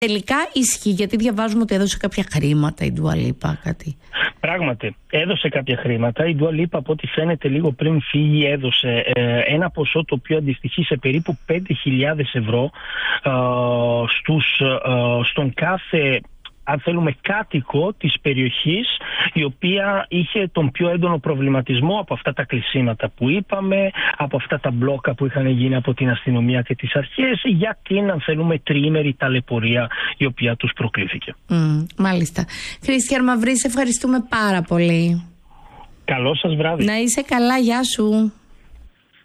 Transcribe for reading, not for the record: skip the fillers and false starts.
Τελικά ισχύει, γιατί διαβάζουμε ότι έδωσε κάποια χρήματα η Dua Lipa, κάτι. Πράγματι, έδωσε κάποια χρήματα. Η Dua Lipa, από ό,τι φαίνεται λίγο πριν φύγει, έδωσε ένα ποσό το οποίο αντιστοιχεί σε περίπου 5.000 ευρώ στον κάθε, αν θέλουμε, κάτοικο της περιοχής, η οποία είχε τον πιο έντονο προβληματισμό από αυτά τα κλεισίματα που είπαμε, από αυτά τα μπλόκα που είχαν γίνει από την αστυνομία και τις αρχές, για την, αν θέλουμε, τριήμερη ταλαιπωρία η οποία τους προκλήθηκε. Μάλιστα. Χριστιαν Μαυρή, σε ευχαριστούμε πάρα πολύ. Καλό σας βράδυ. Να είσαι καλά, γεια σου.